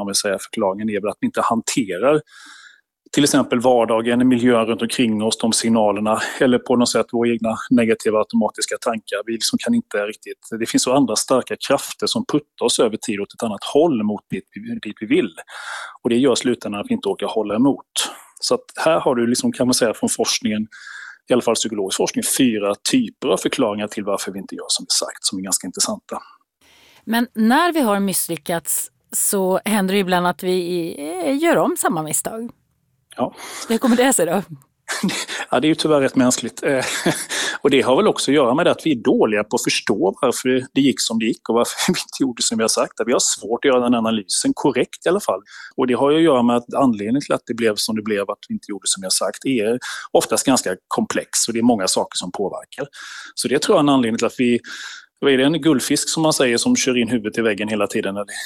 man väl säga. Förklaringen är väl att vi inte hanterar till exempel vardagen, miljön runt omkring oss, de signalerna eller på något sätt våra egna negativa automatiska tankar. Vi liksom kan inte riktigt, det finns så andra starka krafter som puttar oss över tid åt ett annat håll mot dit vi vill. Och det gör slutändan att vi inte orkar hålla emot. Så att här har du liksom, kan man säga från forskningen, i alla fall psykologisk forskning, 4 typer av förklaringar till varför vi inte gör som vi sagt, som är ganska intressanta. Men när vi har misslyckats så händer det ibland att vi gör om samma misstag. Ja. Hur kommer det sig då? Ja, det är ju tyvärr rätt mänskligt. Och det har väl också att göra med att vi är dåliga på att förstå varför det gick som det gick och varför vi inte gjorde som vi har sagt. Vi har svårt att göra den analysen korrekt i alla fall. Och det har ju att göra med att anledningen till att det blev som det blev, att vi inte gjorde som jag sagt, är oftast ganska komplex och det är många saker som påverkar. Så det tror jag är en anledning till att vi, vad är det, en guldfisk som man säger som kör in huvudet i väggen hela tiden eller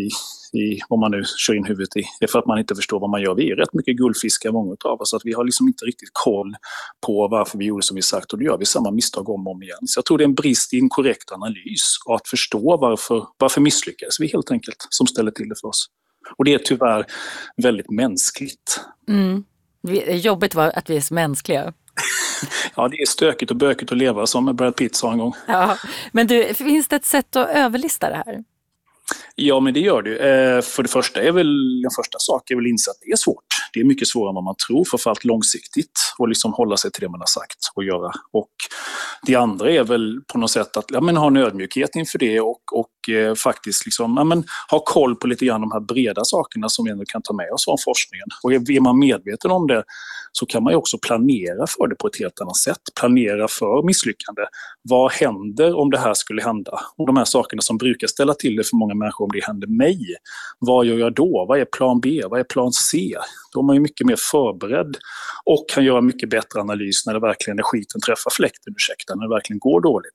i vad man nu kör in huvudet i. Det är för att man inte förstår vad man gör. Vi är rätt mycket guldfiskar, många av oss. Att vi har liksom inte riktigt koll på varför vi gjorde som vi sagt. Och då gör vi samma misstag om och om igen. Så jag tror det är en brist i en korrekt analys. Och att förstå varför misslyckades vi helt enkelt som ställer till det för oss. Och det är tyvärr väldigt mänskligt. Mm. Jobbigt var att vi är så mänskliga. Ja, det är stökigt och bökigt att leva som Brad Pitt sa en gång. Ja, men finns det ett sätt att överlista det här? Ja, men det gör du. För det första är väl den första saken är väl inse att det är svårt. Det är mycket svårare än vad man tror, framförallt långsiktigt, och liksom hålla sig till det man har sagt och göra. Och det andra är väl på något sätt att ha en ödmjukhet inför det och faktiskt liksom, ha koll på lite grann de här breda sakerna som vi ändå kan ta med oss från forskningen. Och är man medveten om det så kan man ju också planera för det på ett helt annat sätt. Planera för misslyckande. Vad händer om det här skulle hända? Och de här sakerna som brukar ställa till det för många människor, om det händer mig, vad gör jag då? Vad är plan B? Vad är plan C? Då är man ju mycket mer förberedd och kan göra mycket bättre analys när det verkligen är skiten träffar fläkten, när det verkligen går dåligt.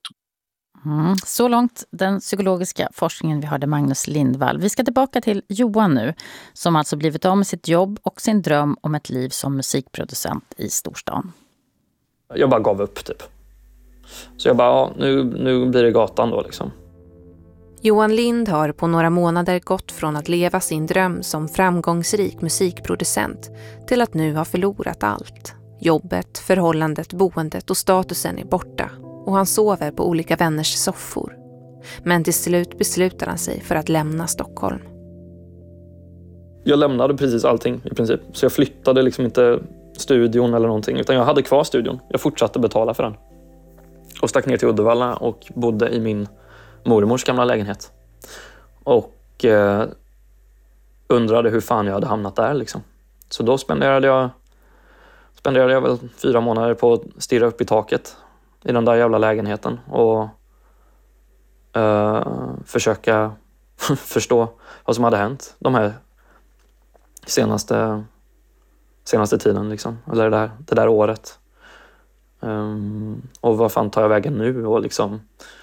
Så långt den psykologiska forskningen. Vi hörde Magnus Lindvall. Vi ska tillbaka till Johan nu, som alltså blivit av med sitt jobb och sin dröm om ett liv som musikproducent i storstan. Jag bara gav upp typ. Så jag bara, nu blir det gatan då liksom. Johan Lind har på några månader gått från att leva sin dröm som framgångsrik musikproducent till att nu ha förlorat allt. Jobbet, förhållandet, boendet och statusen är borta och han sover på olika vänners soffor. Men till slut beslutar han sig för att lämna Stockholm. Jag lämnade precis allting i princip. Så jag flyttade liksom inte studion eller någonting, utan jag hade kvar studion. Jag fortsatte betala för den. Och stack ner till Uddevalla och bodde i min mormors gamla lägenhet. Och undrade hur fan jag hade hamnat där liksom. Så då spenderade jag väl 4 månader på att stirra upp i taket i den där jävla lägenheten och försöka förstå vad som hade hänt de här senaste tiden liksom, eller det där året. Och vad fan tar jag vägen nu och liksom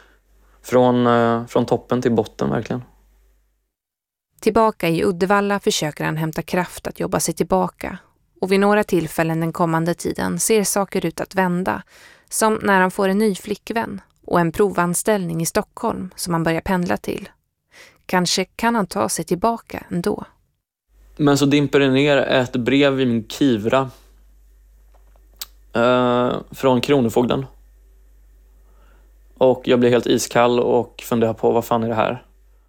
från toppen till botten verkligen. Tillbaka i Uddevalla försöker han hämta kraft att jobba sig tillbaka. Och vid några tillfällen den kommande tiden ser saker ut att vända. Som när han får en ny flickvän och en provanställning i Stockholm som han börjar pendla till. Kanske kan han ta sig tillbaka ändå. Men så dimper det ner ett brev i min kivra från Kronofogden. Och jag blir helt iskall och funderar på vad fan är det här?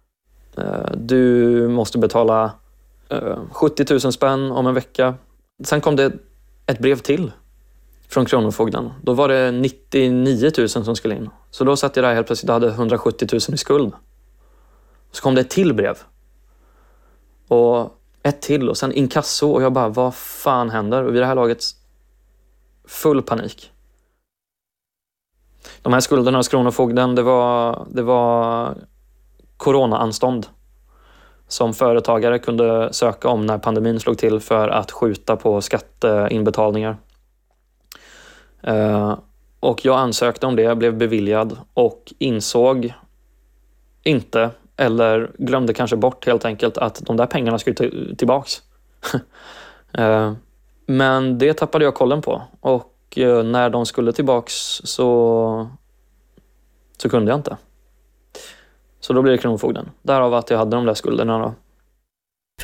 Du måste betala 70 000 spänn om en vecka. Sen kom det ett brev till från Kronofogden. Då var det 99 000 som skulle in. Så då satt jag där helt plötsligt och hade 170 000 i skuld. Så kom det ett till brev. Och ett till och sen inkasso. Och jag bara, vad fan händer? Och vid det här laget full panik. De här skulderna hos Kronofogden, det var coronaanstånd som företagare kunde söka om när pandemin slog till för att skjuta på skatteinbetalningar. Och jag ansökte om det, blev beviljad och insåg inte, eller glömde kanske bort helt enkelt, att de där pengarna skulle tillbaks. Men det tappade jag kollen på. Och när de skulle tillbaks så kunde jag inte. Så då blev det Kronofogden. Därav att jag hade de där skulderna då.